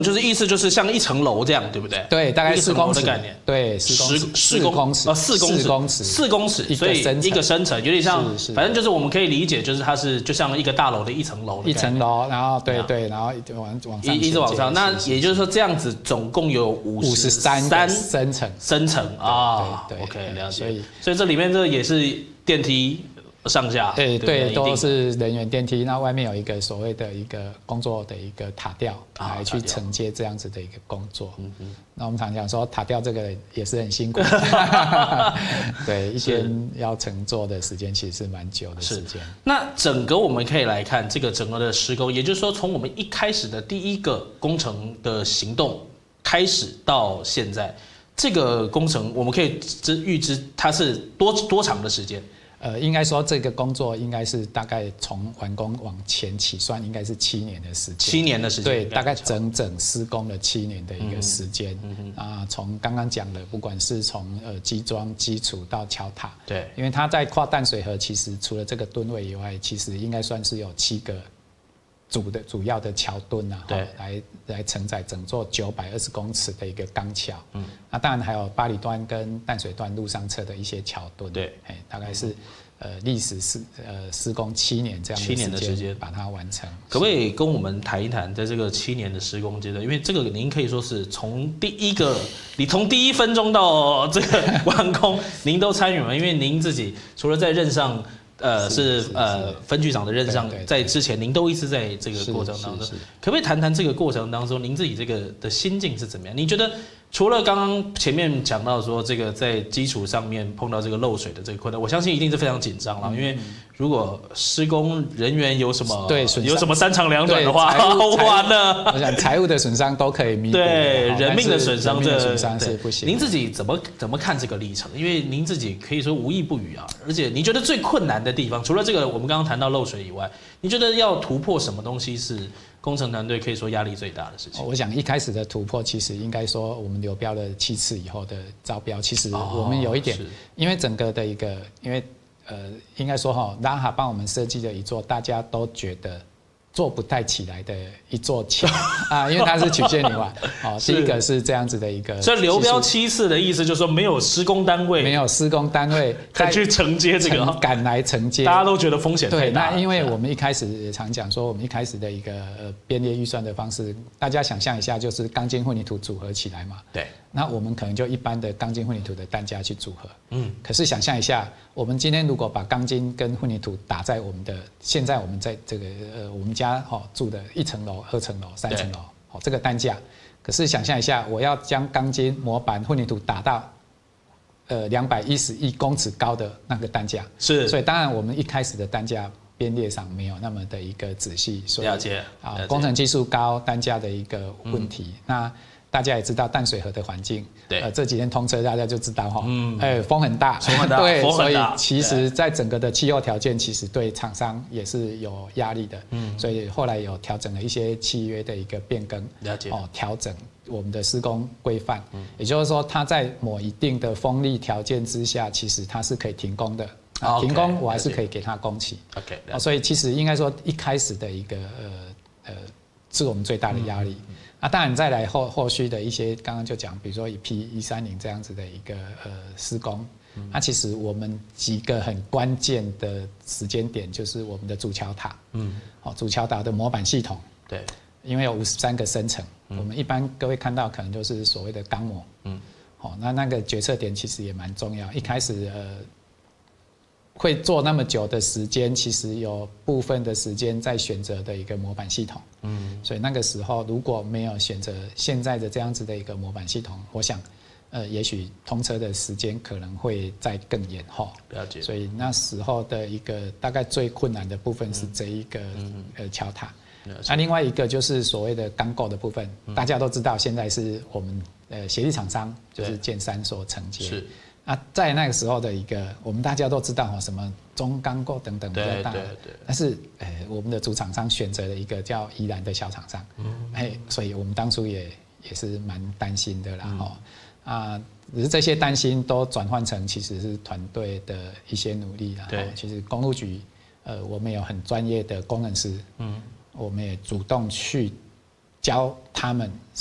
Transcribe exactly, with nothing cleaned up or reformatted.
就是意思就是像一层楼这样，对不对？ 对，大概四公尺的概念。 对，十十公尺哦，四公尺， 公尺， 四公尺，所以一个深层，有点像，反正就是我们可以理解，就是它是就像一个大楼的一层楼， 一层楼，然后对对，然后往往上一直往上。那也就是说，这样子总共有五十三深层， 深层啊。OK， 了解。所以所以这里面这也是电梯。上下对对，都是人员电梯。那外面有一个所谓的一个工作的一个塔吊，来去承接这样子的一个工作。嗯嗯。那我们常讲说塔吊这个也是很辛苦，对，一天要乘坐的时间其实是蛮久的时间。 那整个我们可以来看这个整个的施工，也就是说从我们一开始的第一个工程的行动开始到现在，这个工程我们可以知预知它是多多长的时间？ 呃，应该说这个工作应该是大概从完工往前起算，应该是七年的时间。 七年的时间， 对，大概整整施工了七年的一个时间。嗯啊，从刚刚讲的，不管是从呃基桩、基础到桥塔， 对， 因为它在跨淡水河，其实除了这个吨位以外，其实应该算是有七个主的主要的桥墩啊， 对， 来来承载整座九百二十公尺的一个钢桥。嗯，那当然还有八里段跟淡水段路上侧的一些桥墩。 对， 哎，大概是呃历时施呃施工七年这样七年的时间把它完成。 可不可以跟我们谈一谈，在这个七年的施工阶段，因为这个您可以说是从第一个，你从第一分钟到这个完工，您都参与了，因为您自己除了在任上。呃，是呃分局长的任上，在之前您都一直在这个过程当中，可不可以谈谈这个过程当中，您自己这个的心境是怎么样？你觉得除了刚刚前面讲到说这个在基础上面碰到这个漏水的这个困难，我相信一定是非常紧张了，因为如果施工人员有什么对有什么三长两短的话，完了， 我想财务的损伤都可以弥补， 对人命的损伤， 这损伤是不行。 您自己怎么怎么看这个历程？因为您自己可以说无意不语啊，而且你觉得最困难的地方，除了这个我们刚刚谈到漏水以外，你觉得要突破什么东西是工程团队可以说压力最大的事情？ 我想一开始的突破，其实应该说我们流标了七次以后的招标，其实我们有一点，因为整个的一个，因为呃，应该说哈，拉哈帮我们设计的一座大家都觉得做不太起来的一座桥啊，因为它是曲线泥瓦。哦，第一个是这样子的一个， 所以流标七次的意思就是说没有施工单位， 没有施工单位再去承接这个， 赶来承接， 大家都觉得风险太大。 对，那因为我们一开始也常讲说，我们一开始的一个呃编列预算的方式，大家想象一下，就是钢筋混凝土组合起来嘛。 对。 那我们可能就一般的钢筋混凝土的单价去组合，嗯，可是想象一下，我们今天如果把钢筋跟混凝土打在我们的现在我们在这个呃我们家哦住的一层楼、二层楼、三层楼，哦这个单价，可是想象一下，我要将钢筋、模板、混凝土打到呃两百一十一公尺高的那个单价， 是， 所以当然我们一开始的单价编列上没有那么的一个仔细，所以了解啊工程技术高，单价的一个问题，嗯、那。大家也知道淡水河的环境， 对， 呃，这几天通车大家就知道哈，嗯，哎，风很大， 风很大， 对，所以其实在整个的气候条件，其实对厂商也是有压力的，嗯，所以后来有调整了一些契约的一个变更， 了解， 哦，调整我们的施工规范，嗯，也就是说，它在某一定的风力条件之下，其实它是可以停工的，啊，停工我还是可以给它工期 ，OK， 哦，所以其实应该说一开始的一个呃呃，是我们最大的压力。嗯啊，当然再来后后续的一些，刚刚就讲，比如说以 P 一三零这样子的一个呃施工，那、嗯、其实我们几个很关键的时间点，就是我们的主桥塔，嗯，好，主桥塔的模板系统， 对， 因为有五十三个升层，嗯、我们一般各位看到可能就是所谓的钢模，嗯，好，那那个决策点其实也蛮重要，一开始呃。会做那么久的时间，其实有部分的时间在选择的一个模板系统，嗯，所以那个时候如果没有选择现在的这样子的一个模板系统，我想，呃，也许通车的时间可能会再更延后。 了解。 所以那时候的一个大概最困难的部分是这一个、嗯、呃桥塔，那另外一个就是所谓的钢构的部分，嗯、大家都知道现在是我们呃协力厂商就是建三所承接。是。啊，在那个时候的一个，我们大家都知道什么中钢构等等比较大，对对对。但是，呃，我们的主厂商选择了一个叫宜兰的小厂商，嗯，哎，所以我们当初也也是蛮担心的啦，哈、嗯，啊，只是这些担心都转换成其实是团队的一些努力啦。对，其实公路局，呃，我们有很专业的工程师，嗯，我们也主动去教他们